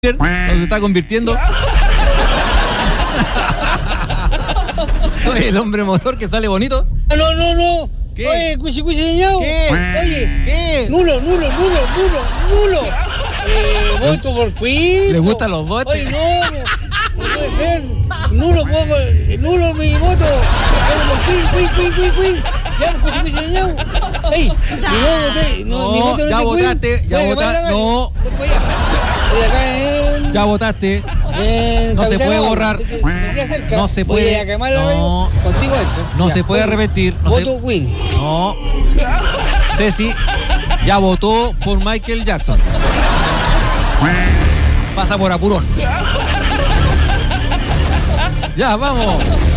se está convirtiendo. Oye, el hombre motor que sale bonito. No. ¿Qué? Oye, cuchi, señor. ¿Qué? Oye, ¿Qué? nulo. Voto por Queen. ¿Le gustan los dos? Oye, no puede ser. Nulo mi voto. Voto por Queen. Ya, cuchi, señor. Ey, mi voto ya votaste, no. Ya votaste. No se puede borrar. No se puede. No. Contigo esto. No se puede repetir. Voto Queen. No. Ceci ya votó por Michael Jackson. Pasa por apurón. Ya, vamos.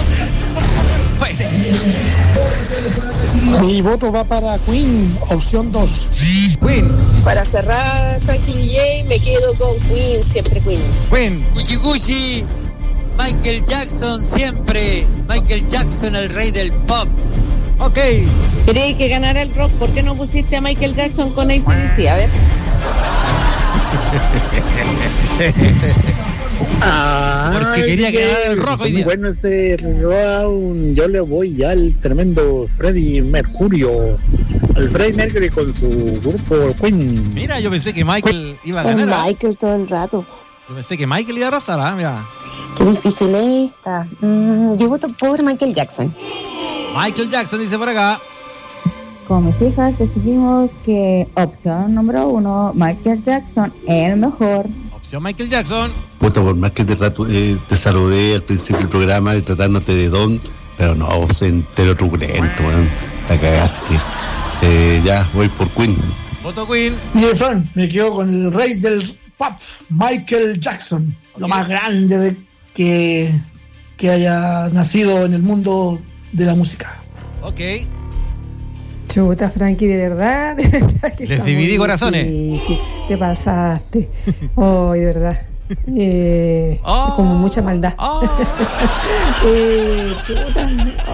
Mi voto va para Queen, opción 2. Queen. Para cerrar, Frankie DJ, me quedo con Queen, siempre Queen. Queen. Cuchi, Michael Jackson siempre. Michael Jackson, el rey del pop. Ok. Creí que ganara el rock, ¿por qué no pusiste a Michael Jackson con AC/DC? A ver. Porque quería que ganara el rock hoy día. Bueno, yo le voy ya al tremendo Freddie Mercurio. Al Freddie Mercury con su grupo Queen. Mira, yo pensé que Michael iba a ganar. Michael todo el rato. Yo pensé que Michael iba a arrasar, mira. Qué difícil esta. Yo voto por Michael Jackson. Michael Jackson dice por acá. Con mis hijas decidimos que opción número 1, Michael Jackson, el mejor. Opción Michael Jackson. Puta, por más que te saludé al principio del programa y tratándote de don, pero no, vos entero truculento, weón. La cagaste. Ya, voy por Queen. Voto Queen. Mire, Fran, me quedo con el rey del pop, Michael Jackson. Okay. Lo más grande que haya nacido en el mundo de la música. Ok. Chuta, Frankie, de verdad que les dividí corazones. Sí, te pasaste. Oh, de verdad. Como mucha maldad. Chuta.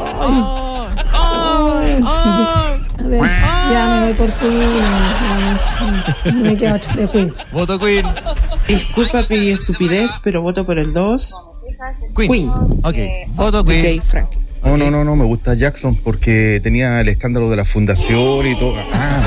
A ver, ya me voy por Queen. Me quedo de Queen. Voto Queen. Disculpa mi estupidez, pero voto por el 2. Queen. Ok, voto Queen. DJ Frank. Okay. No, me gusta Jackson porque tenía el escándalo de la fundación y todo.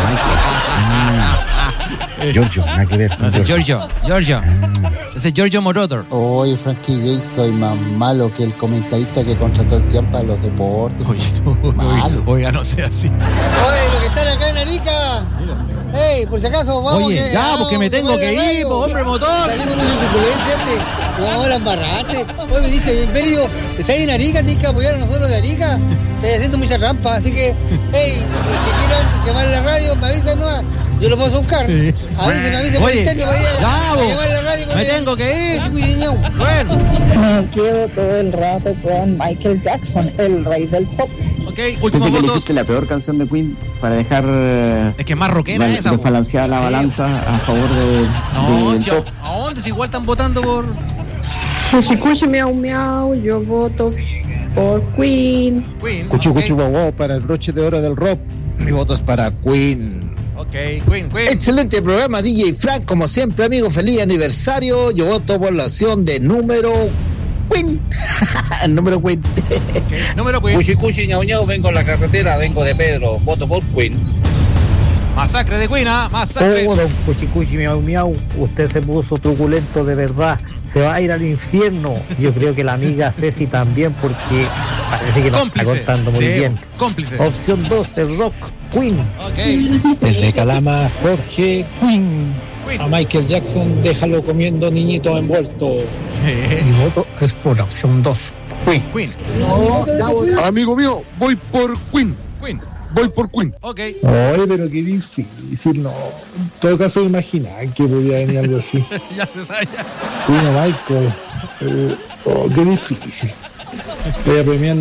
Michael. Giorgio, nada que ver. No, Giorgio. Ese es Giorgio Moroder. Oye, Frankie J, soy más malo que el comentarista que contrató el tiempo a los deportes. Oiga, no sea así. Oye, los que están acá en Arica. Ey, por si acaso, vamos. Oye, ya, porque me tengo que ir, hombre motor. Saliendo con turbulencia, no, la embarraste. Oye, viniste bienvenido. Estás en Arica, tienes que apoyar a nosotros de Arica. Estás haciendo mucha trampa, así que, hey, los que quieran llamar a la radio, me avisan, no. Yo lo puedo buscar. Avisen por interno para llamar a la radio. Me tengo que ir. Bueno. Me quedo todo el rato con Michael Jackson, el rey del pop. Ok, últimos votos. Elegiste la peor canción de Queen para dejar es que es más rockera esa. Desbalanceada la balanza a favor del pop. ¿A dónde? Si igual están votando por... Cuchi, miau, yo voto por Queen. Cuchi, guau, para el broche de oro del rock. Mi voto es para Queen. Ok, Queen. Excelente programa, DJ Frank. Como siempre, amigo, feliz aniversario. Yo voto por la opción de número Queen. El número Queen. Okay, número Queen. Cuchi, ñau, vengo en la carretera, vengo de Pedro. Voto por Queen. Masacre de Queen, masacre. Don Cuchi, miau. Usted se puso truculento de verdad. Se va a ir al infierno. Yo creo que la amiga Ceci también, porque parece que nos está contando muy bien. Cómplice. Opción 2, el rock, Queen. Ok. Desde Calama, Jorge, Queen. A Michael Jackson, déjalo comiendo niñito envuelto. Mi voto es por la opción 2, Queen. Amigo mío, voy por Queen. Voy por Queen. Ok. Oye, pero qué difícil, no. En todo caso, imaginar que podía venir algo así. Ya se sabe. Queen o Michael. Qué difícil. Voy a premiar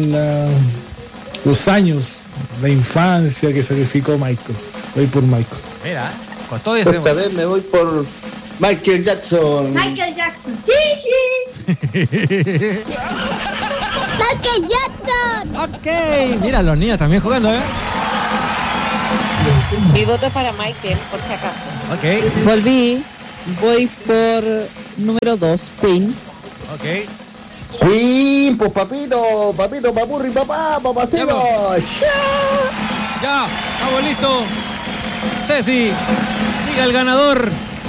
los años, la infancia que sacrificó Michael. Voy por Michael. Mira, con todo ese... Esta vez me voy por Michael Jackson. Michael Jackson. Michael Jackson. Ok, mira, los niños también jugando, Mi voto es para Michael, por si acaso. Ok. Volví. Voy por número 2, Queen. Ok. Queen, pues papito, papurri, papacito. Ya, estamos listos. Ceci, diga el ganador.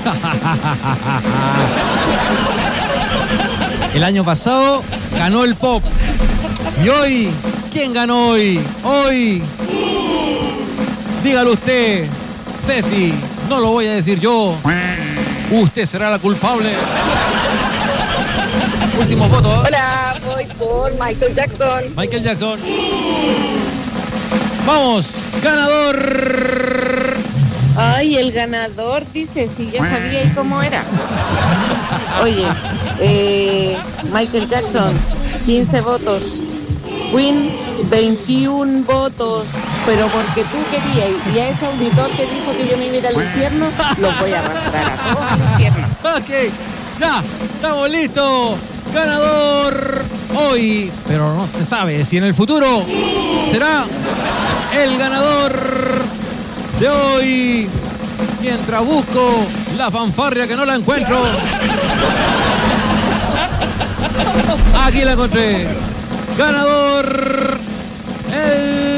El año pasado ganó el pop. Y hoy, ¿quién ganó hoy? Hoy, dígalo usted, Ceci. No lo voy a decir yo. Usted será la culpable. Último voto. Hola, voy por Michael Jackson. Michael Jackson. Vamos, ganador. Ay, el ganador dice, si ya sabía y cómo era. Oye, Michael Jackson, 15 votos. Queen, 21 votos. Pero porque tú querías, y a ese auditor que dijo que yo me iba a ir al infierno, los voy a arrastrar a todos al infierno. Ok, ya, estamos listos. Ganador hoy, pero no se sabe si en el futuro será el ganador de hoy. Mientras busco la fanfarria que no la encuentro. Aquí la encontré. Ganador, el